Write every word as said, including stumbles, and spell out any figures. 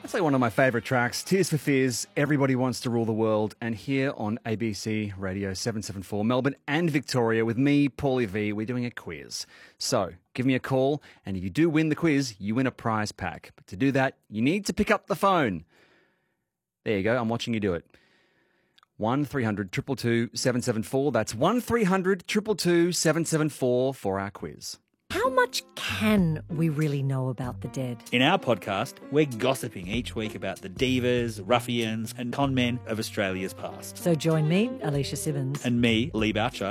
It's like one of my favourite tracks, Tears for Fears, Everybody Wants to Rule the World, and here on A B C Radio seven seventy-four, Melbourne and Victoria, with me, Paulie V, we're doing a quiz. So, give me a call, and if you do win the quiz, you win a prize pack. But to do that, you need to pick up the phone. There you go, I'm watching you do it. one three hundred two two two seven seven four, that's one three hundred two two two seven seven four for our quiz. How much can we really know about the dead? In our podcast, we're gossiping each week about the divas, ruffians and con men of Australia's past. So join me, Alicia Simmons. And me, Lee Boucher,